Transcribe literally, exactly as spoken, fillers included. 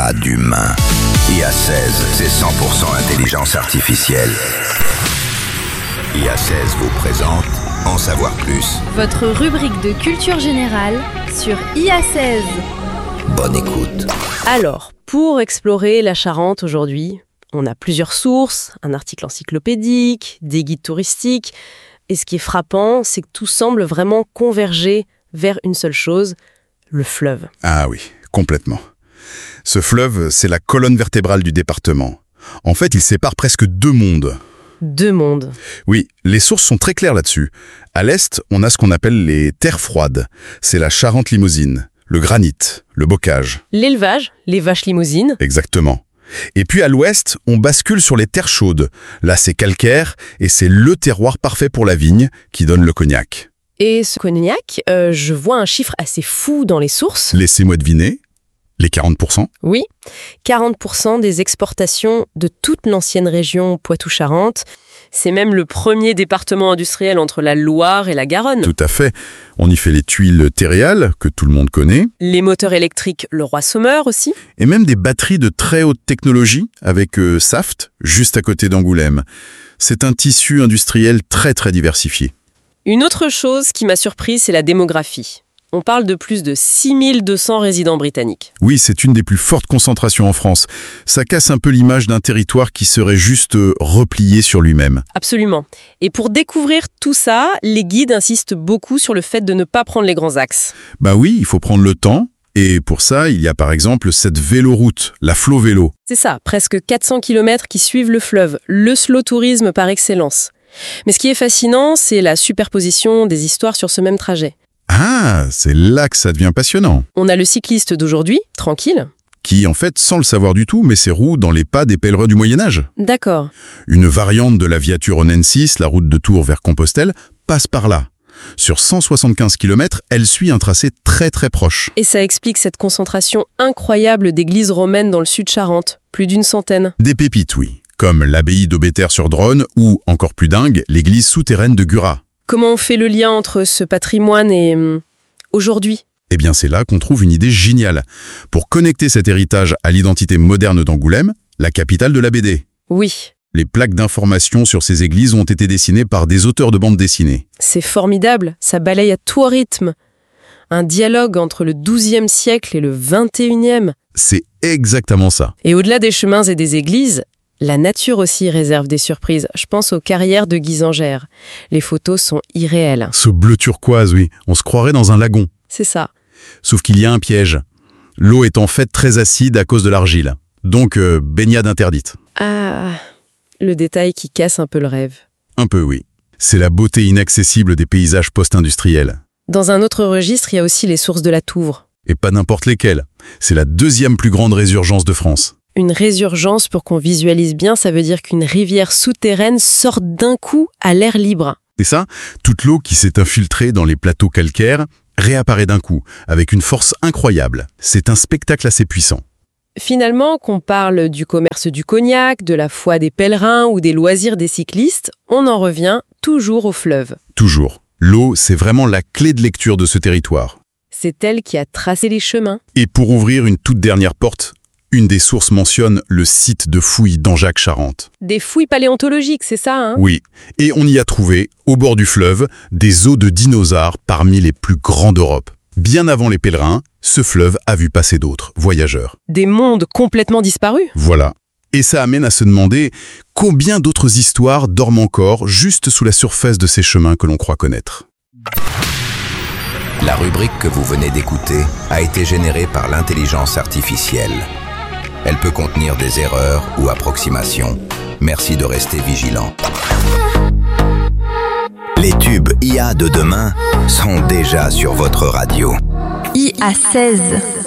pas d'humain. I A seize, c'est cent pour cent intelligence artificielle. I A seize vous présente En savoir plus. Votre rubrique de culture générale sur I A seize. Bonne écoute. Alors, pour explorer la Charente aujourd'hui, on a plusieurs sources, un article encyclopédique, des guides touristiques. Et ce qui est frappant, c'est que tout semble vraiment converger vers une seule chose, le fleuve. Ah oui, complètement. Ce fleuve, c'est la colonne vertébrale du département. En fait, il sépare presque deux mondes. Deux mondes. Oui, les sources sont très claires là-dessus. À l'est, on a ce qu'on appelle les terres froides. C'est la Charente limousine, le granit, le bocage. L'élevage, les vaches limousines. Exactement. Et puis à l'ouest, on bascule sur les terres chaudes. Là, c'est calcaire et c'est le terroir parfait pour la vigne qui donne le cognac. Et ce cognac, euh, je vois un chiffre assez fou dans les sources. Laissez-moi deviner, les quarante pour cent. Oui, quarante pour cent des exportations de toute l'ancienne région Poitou-Charentes. C'est même le premier département industriel entre la Loire et la Garonne. Tout à fait. On y fait les tuiles Terreal, que tout le monde connaît. Les moteurs électriques Le Roi Sommeur aussi. Et même des batteries de très haute technologie avec euh, Saft, juste à côté d'Angoulême. C'est un tissu industriel très très diversifié. Une autre chose qui m'a surpris, c'est la démographie. On parle de plus de six mille deux cents résidents britanniques. Oui, c'est une des plus fortes concentrations en France. Ça casse un peu l'image d'un territoire qui serait juste replié sur lui-même. Absolument. Et pour découvrir tout ça, les guides insistent beaucoup sur le fait de ne pas prendre les grands axes. Bah oui, il faut prendre le temps. Et pour ça, il y a par exemple cette véloroute, la Flow Vélo. C'est ça, presque quatre cents kilomètres qui suivent le fleuve, le slow tourisme par excellence. Mais ce qui est fascinant, c'est la superposition des histoires sur ce même trajet. Ah, c'est là que ça devient passionnant. On a le cycliste d'aujourd'hui, tranquille. Qui, en fait, sans le savoir du tout, met ses roues dans les pas des pèlerins du Moyen-Âge. D'accord. Une variante de la Viature Onensis, la route de Tours vers Compostelle, passe par là. Sur cent soixante-quinze kilomètres, elle suit un tracé très très proche. Et ça explique cette concentration incroyable d'églises romaines dans le sud Charente, plus d'une centaine. Des pépites, oui, comme l'abbaye d'Aubéter-sur-Dronne ou, encore plus dingue, l'église souterraine de Gurat. Comment on fait le lien entre ce patrimoine et hum, aujourd'hui ? Eh bien, c'est là qu'on trouve une idée géniale. Pour connecter cet héritage à l'identité moderne d'Angoulême, la capitale de la B D. Oui. Les plaques d'information sur ces églises ont été dessinées par des auteurs de bandes dessinées. C'est formidable, ça balaye à tout rythme. Un dialogue entre le douzième siècle et le vingt et unième. C'est exactement ça. Et au-delà des chemins et des églises, la nature aussi réserve des surprises. Je pense aux carrières de Guisangère. Les photos sont irréelles. Ce bleu turquoise, oui, on se croirait dans un lagon. C'est ça. Sauf qu'il y a un piège. L'eau est en fait très acide à cause de l'argile. Donc, euh, baignade interdite. Ah, le détail qui casse un peu le rêve. Un peu, oui. C'est la beauté inaccessible des paysages post-industriels. Dans un autre registre, il y a aussi les sources de la Touvre. Et pas n'importe lesquelles. C'est la deuxième plus grande résurgence de France. Une résurgence, pour qu'on visualise bien, ça veut dire qu'une rivière souterraine sort d'un coup à l'air libre. Et ça, toute l'eau qui s'est infiltrée dans les plateaux calcaires réapparaît d'un coup, avec une force incroyable. C'est un spectacle assez puissant. Finalement, qu'on parle du commerce du cognac, de la foi des pèlerins ou des loisirs des cyclistes, on en revient toujours au fleuve. Toujours. L'eau, c'est vraiment la clé de lecture de ce territoire. C'est elle qui a tracé les chemins. Et pour ouvrir une toute dernière porte, une des sources mentionne le site de fouilles d'Angeac-Charente. Des fouilles paléontologiques, c'est ça, hein ? Oui, et on y a trouvé, au bord du fleuve, des os de dinosaures parmi les plus grands d'Europe. Bien avant les pèlerins, ce fleuve a vu passer d'autres voyageurs. Des mondes complètement disparus ? Voilà. Et ça amène à se demander combien d'autres histoires dorment encore juste sous la surface de ces chemins que l'on croit connaître. La rubrique que vous venez d'écouter a été générée par l'intelligence artificielle. Elle peut contenir des erreurs ou approximations. Merci de rester vigilant. Les tubes I A de demain sont déjà sur votre radio. I A seize.